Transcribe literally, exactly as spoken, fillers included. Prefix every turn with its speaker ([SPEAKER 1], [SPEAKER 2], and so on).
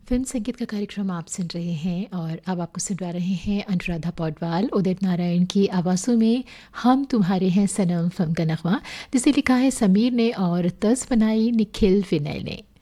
[SPEAKER 1] Film संगीत का कार्यक्रम आप सुन रहे हैं और अब आपको सुनवा रहे हैं अनुराधा पौडवाल, उदित नारायण की आवाज़ों में हम तुम्हारे हैं सनम फिल्म का नगमा, जिसे लिखा है समीर ने और तर्ज बनाई निखिल विनय ने।